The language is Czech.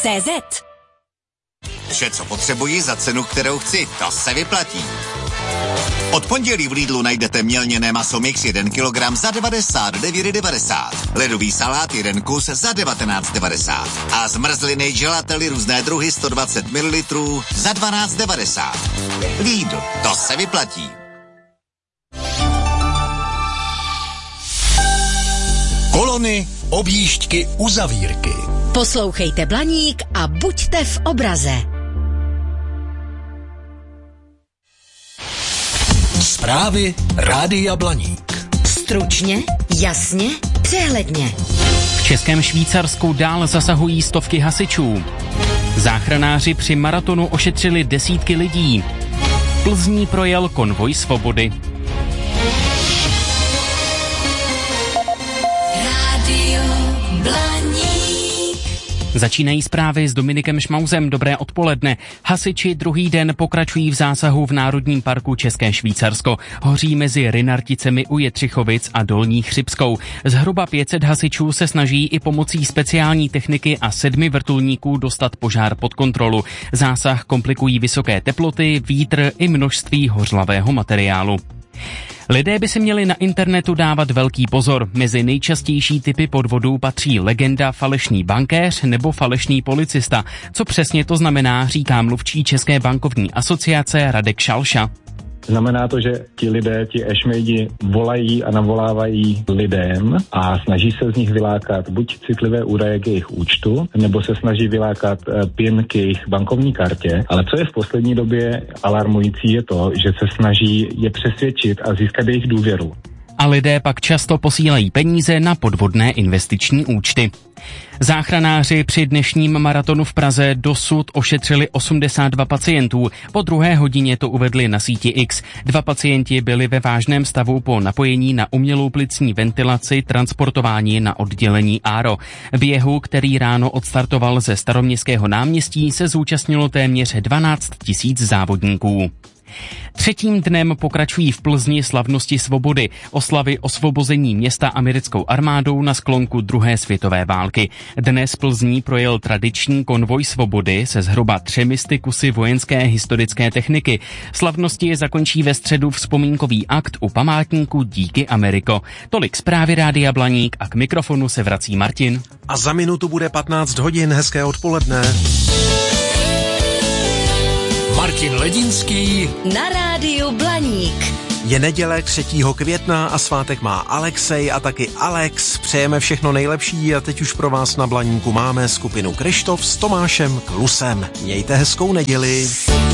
CZ. Vše, co potřebuji za cenu, kterou chci, to se vyplatí. Od pondělí v Lidlu najdete mělněné maso mix 1 kg za 99,90. Ledový salát 1 kus za 19,90. A zmrzliny gelately různé druhy 120 ml za 12,90. Lidl, to se vyplatí. Kolony, objížďky, uzavírky. Poslouchejte Blaník a buďte v obraze. Zprávy Rádia Blaník. Stručně, jasně, přehledně. V Českém Švýcarsku dál zasahují stovky hasičů. Záchranáři při maratonu ošetřili desítky lidí. V Plzni projel konvoj svobody. Začínají zprávy s Dominikem Šmauzem. Dobré odpoledne. Hasiči druhý den pokračují v zásahu v Národním parku České Švýcarsko. Hoří mezi Rynarticemi u Jetřichovic a Dolní Chřibskou. Zhruba 500 hasičů se snaží i pomocí speciální techniky a 7 vrtulníků dostat požár pod kontrolu. Zásah komplikují vysoké teploty, vítr i množství hořlavého materiálu. Lidé by si měli na internetu dávat velký pozor. Mezi nejčastější typy podvodů patří legenda falešný bankéř nebo falešný policista. Co přesně to znamená, říká mluvčí České bankovní asociace Radek Šalša. Znamená to, že ti lidé, ti ešmejdi volají a navolávají lidem a snaží se z nich vylákat buď citlivé údaje k jejich účtu, nebo se snaží vylákat PIN k jejich bankovní kartě. Ale co je v poslední době alarmující je to, že se snaží je přesvědčit a získat jejich důvěru. A lidé pak často posílají peníze na podvodné investiční účty. Záchranáři při dnešním maratonu v Praze dosud ošetřili 82 pacientů. Po 2. hodině to uvedli na síti X. 2 pacienti byli ve vážném stavu po napojení na umělou plicní ventilaci, transportování na oddělení ARO. Běhu, který ráno odstartoval ze Staroměstského náměstí, se zúčastnilo téměř 12 000 závodníků. Třetím dnem pokračují v Plzni slavnosti svobody, oslavy osvobození města americkou armádou na sklonku druhé světové války. Dnes Plzní projel tradiční konvoj svobody se zhruba 300 kusy vojenské historické techniky. Slavnosti zakončí ve středu vzpomínkový akt u památníku Díky Ameriko. Tolik zprávy Rádia Blaník a k mikrofonu se vrací Martin. A za minutu bude 15 hodin, hezké odpoledne. Martin Ledinský Na rádiu Blaník. Je neděle 3. května a svátek má Alexej a taky Alex. Přejeme všechno nejlepší a teď už pro vás na Blaníku máme skupinu Kryštof s Tomášem Klusem. Mějte hezkou neděli.